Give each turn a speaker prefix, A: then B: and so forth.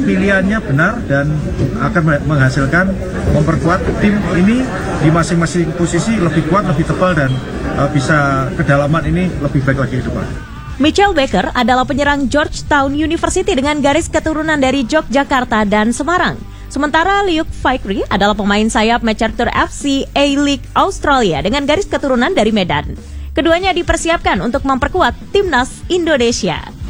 A: pilihannya benar dan akan menghasilkan memperkuat tim ini di masing-masing posisi lebih kuat, lebih tebal dan bisa kedalaman ini lebih baik lagi ke depan.
B: Mitchell Baker adalah penyerang Georgetown University dengan garis keturunan dari Yogyakarta dan Semarang. Sementara Luke Fikri adalah pemain sayap MacArthur FC A-League Australia dengan garis keturunan dari Medan. Keduanya dipersiapkan untuk memperkuat timnas Indonesia.